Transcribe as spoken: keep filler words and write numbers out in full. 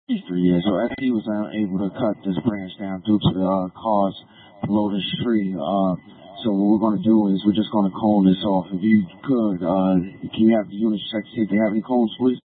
Yeah, so as he was unable to cut this branch down due to the uh, cars below this tree, uh, so what we're going to do is we're just going to cone this off. If you could, uh, can you have the units check to see if they have any cones, please?